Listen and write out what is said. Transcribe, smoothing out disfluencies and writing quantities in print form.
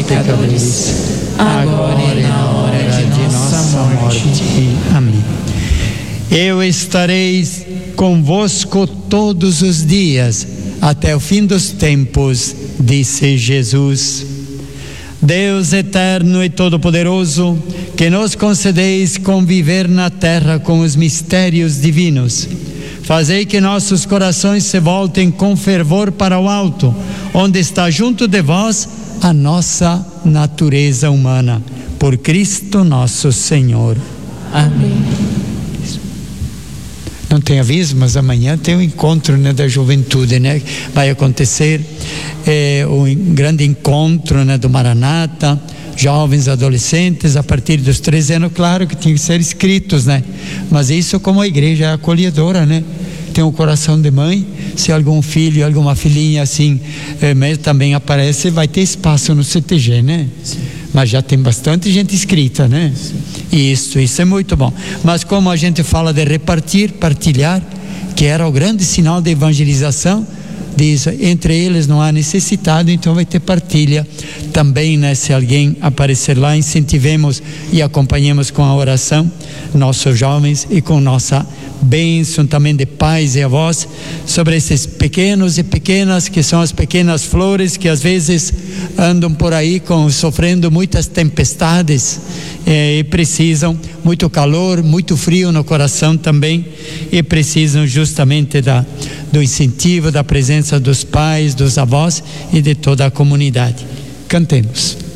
pecadores, agora e na hora de nossa morte. Amém. Eu estarei convosco todos os dias, até o fim dos tempos, disse Jesus. Deus eterno e todo-poderoso, que nos concedeis conviver na terra com os mistérios divinos, fazei que nossos corações se voltem com fervor para o alto, onde está junto de vós a nossa natureza humana. Por Cristo nosso Senhor. Amém. Não tem aviso, mas amanhã tem um encontro, né, da juventude, né? Vai acontecer um grande encontro, né, do Maranata, jovens, adolescentes, a partir dos 13 anos, claro que tem que ser inscritos, né? Mas isso, como a igreja é acolhedora, né? Tem um coração de mãe, se algum filho, alguma filhinha assim, também aparece, vai ter espaço no CTG, né? Sim. Mas já tem bastante gente inscrita, né? Isso é muito bom. Mas como a gente fala de repartir, partilhar, que era o grande sinal de evangelização, diz, entre eles não há necessitado, então vai ter partilha também, né? Se alguém aparecer lá, incentivemos e acompanhemos com a oração nossos jovens e com nossa bênção também de pais e avós sobre esses pequenos e pequenas, que são as pequenas flores que às vezes andam por aí sofrendo muitas tempestades e precisam muito calor, muito frio no coração também, e precisam justamente do incentivo, da presença dos pais, dos avós e de toda a comunidade. Cantemos.